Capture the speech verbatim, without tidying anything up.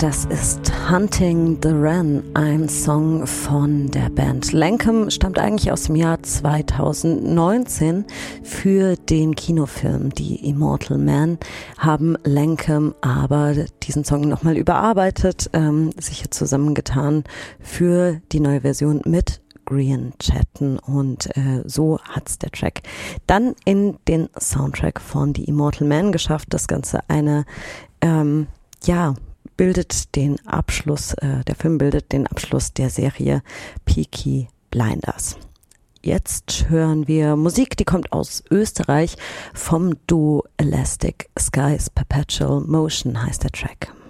Das ist Hunting the Wren, ein Song von der Band Lankum, stammt eigentlich aus dem Jahr zweitausendneunzehn. Für den Kinofilm Die Immortal Man haben Lankum aber diesen Song nochmal überarbeitet, ähm, sich hier zusammengetan für die neue Version mit Grian Chatten, und äh, so hat's der Track dann in den Soundtrack von The Immortal Man geschafft. Das Ganze eine, ähm, ja, bildet den Abschluss, äh, der Film bildet den Abschluss der Serie Peaky Blinders. Jetzt hören wir Musik, die kommt aus Österreich vom Duo Elastic Skies. Perpetual Motion heißt der Track.